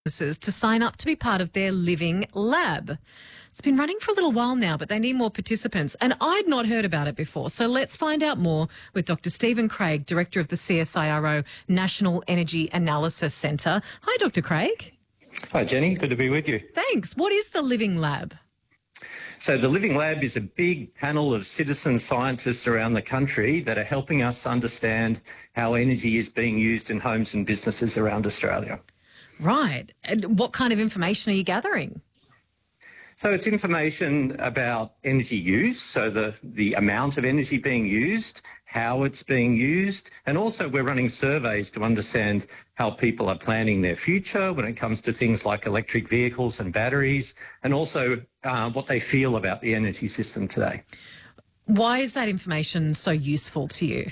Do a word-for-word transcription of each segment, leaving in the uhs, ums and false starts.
businesses to sign up to be part of their Living Lab. It's been running for a little while now, but they need more participants, and I'd not heard about it before. So let's find out more with Doctor Stephen Craig, Director of the C S I R O National Energy Analysis Centre. Hi, Doctor Craig. Hi, Jenny. Good to be with you. Thanks. What is the Living Lab? So the Living Lab is a big panel of citizen scientists around the country that are helping us understand how energy is being used in homes and businesses around Australia. Right. And what kind of information are you gathering? So it's information about energy use, so the, the amount of energy being used, how it's being used, and also we're running surveys to understand how people are planning their future when it comes to things like electric vehicles and batteries, and also uh, what they feel about the energy system today. Why is that information so useful to you?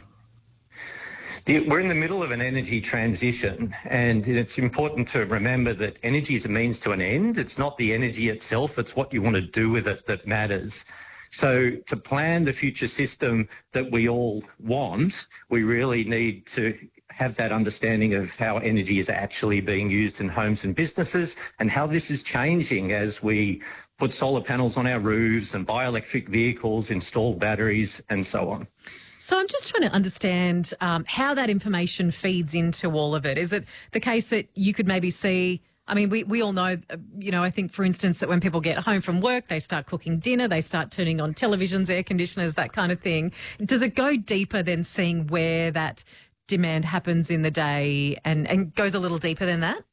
The, we're in the middle of an energy transition, and it's important to remember that energy is a means to an end. It's not the energy itself, it's what you want to do with it that matters. So to plan the future system that we all want, we really need to have that understanding of how energy is actually being used in homes and businesses and how this is changing as we put solar panels on our roofs and buy electric vehicles, install batteries and so on. So I'm just trying to understand um, how that information feeds into all of it. Is it the case that you could maybe see, I mean, we, we all know, uh, you know, I think, for instance, that when people get home from work, they start cooking dinner, they start turning on televisions, air conditioners, that kind of thing. Does it go deeper than seeing where that demand happens in the day and, and goes a little deeper than that?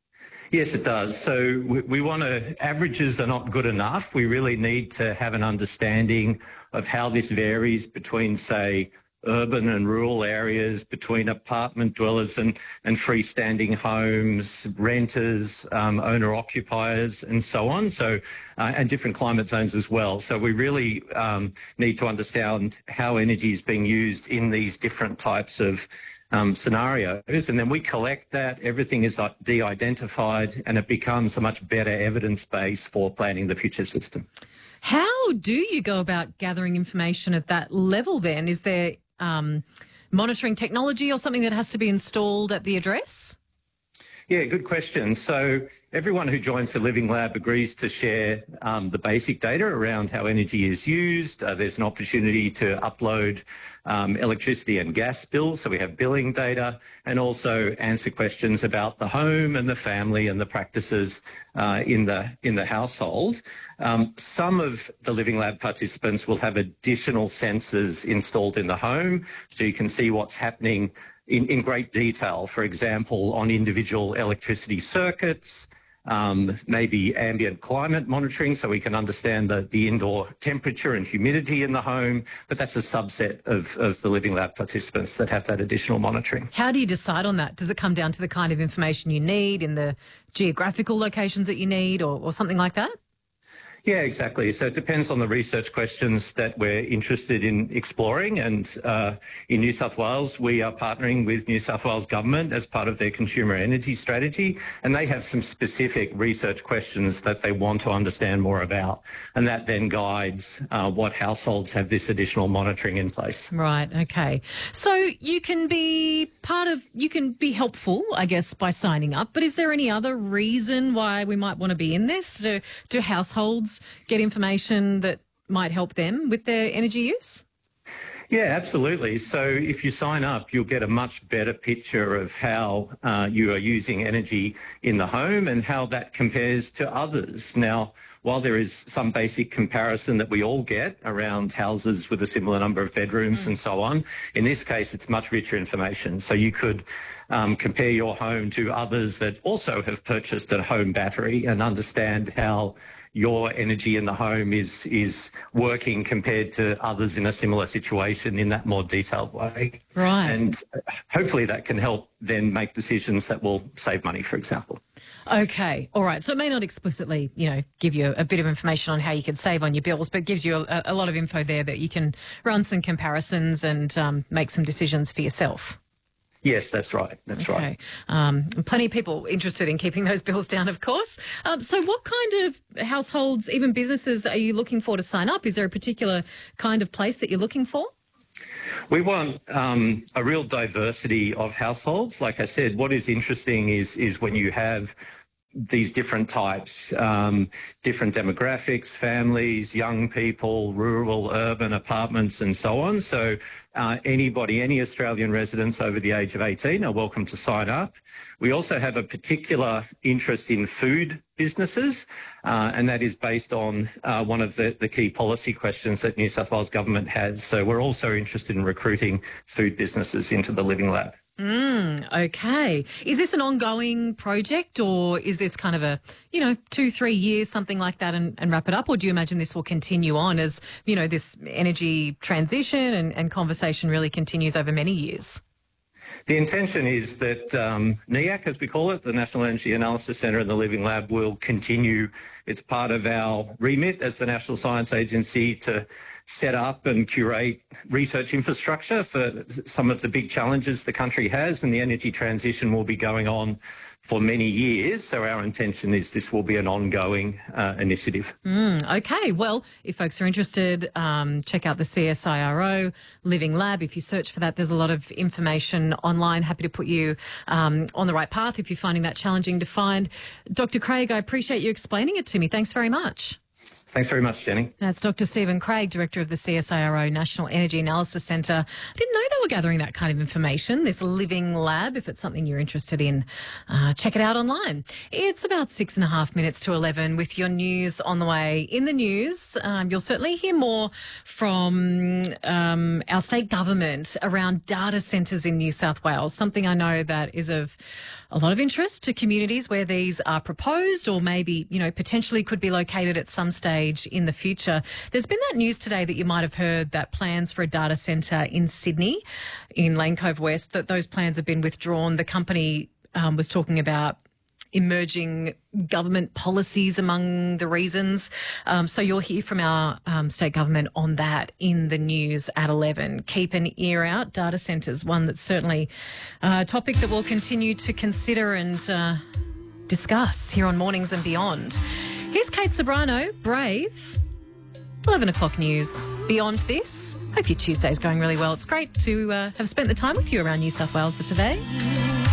Yes, it does. So we, we want to, averages are not good enough. We really need to have an understanding of how this varies between, say, urban and rural areas, between apartment dwellers and, and freestanding homes, renters, um, owner-occupiers and so on, so uh, and different climate zones as well. So we really um, need to understand how energy is being used in these different types of Um, scenarios, and then we collect that, everything is de-identified, and it becomes a much better evidence base for planning the future system. How do you go about gathering information at that level then? Is there um, monitoring technology or something that has to be installed at the address? Yeah, good question. So everyone who joins the Living Lab agrees to share um, the basic data around how energy is used. Uh, there's an opportunity to upload um, electricity and gas bills, so we have billing data, and also answer questions about the home and the family and the practices uh, in the in the household. Um, some of the Living Lab participants will have additional sensors installed in the home, so you can see what's happening In, in great detail, for example, on individual electricity circuits, um, maybe ambient climate monitoring so we can understand the, the indoor temperature and humidity in the home, but that's a subset of, of the Living Lab participants that have that additional monitoring. How do you decide on that? Does it come down to the kind of information you need in the geographical locations that you need or, or something like that? Yeah, exactly. So it depends on the research questions that we're interested in exploring. And uh, in New South Wales, we are partnering with New South Wales Government as part of their consumer energy strategy. And they have some specific research questions that they want to understand more about. And that then guides uh, what households have this additional monitoring in place. Right. Okay. So you can be part of, you can be helpful, I guess, by signing up. But is there any other reason why we might want to be in this? Do, do households get information that might help them with their energy use? Yeah, absolutely. So if you sign up, you'll get a much better picture of how uh, you are using energy in the home and how that compares to others. Now, while there is some basic comparison that we all get around houses with a similar number of bedrooms mm. and so on, in this case, it's much richer information. So you could um, compare your home to others that also have purchased a home battery and understand how your energy in the home is is working compared to others in a similar situation in that more detailed way. Right. And hopefully that can help then make decisions that will save money, for example. Okay. All right. So it may not explicitly, you know, give you a bit of information on how you could save on your bills, but gives you a, a lot of info there that you can run some comparisons and um, make some decisions for yourself. Yes, that's right. That's okay. right. Um, plenty of people interested in keeping those bills down, of course. Um, so what kind of households, even businesses, are you looking for to sign up? Is there a particular kind of place that you're looking for? We want um, a real diversity of households. Like I said, what is interesting is is when you have these different types, um, different demographics, families, young people, rural, urban, apartments, and so on. So uh, anybody, any Australian residents over the age of eighteen are welcome to sign up. We also have a particular interest in food businesses, uh, and that is based on uh, one of the, the key policy questions that New South Wales Government has. So we're also interested in recruiting food businesses into the Living Lab. Mm, okay. Is this an ongoing project, or is this kind of a, you know, two, three years, something like that, and, and wrap it up? Or do you imagine this will continue on as, you know, this energy transition and, and conversation really continues over many years? The intention is that um, NEAC, as we call it, the National Energy Analysis Centre and the Living Lab, will continue. It's part of our remit as the National Science Agency to set up and curate research infrastructure for some of the big challenges the country has, and the energy transition will be going on for many years. So our intention is this will be an ongoing uh, initiative. Mm, okay. Well, if folks are interested, um, check out the C S I R O Living Lab. If you search for that, there's a lot of information online. Happy to put you um, on the right path if you're finding that challenging to find. Doctor Craig, I appreciate you explaining it to me. Thanks very much. Thanks very much, Jenny. That's Doctor Stephen Craig, Director of the C S I R O National Energy Analysis Centre. I didn't know they were gathering that kind of information, this Living Lab. If it's something you're interested in, uh, check it out online. It's about six and a half minutes to eleven with your news on the way. In the news, um, you'll certainly hear more from um, our state government around data centres in New South Wales, something I know that is of a lot of interest to communities where these are proposed or maybe, you know, potentially could be located at some stage in the future. There's been that news today that you might have heard that plans for a data centre in Sydney, in Lane Cove West, that those plans have been withdrawn. The company um, was talking about emerging government policies among the reasons. Um, so you'll hear from our um, state government on that in the news at eleven. Keep an ear out. Data centres, one that's certainly a topic that we'll continue to consider and uh, discuss here on Mornings and Beyond. Here's Kate Sobrano, Brave. eleven o'clock news. Beyond this, hope your Tuesday's going really well. It's great to uh, have spent the time with you around New South Wales today.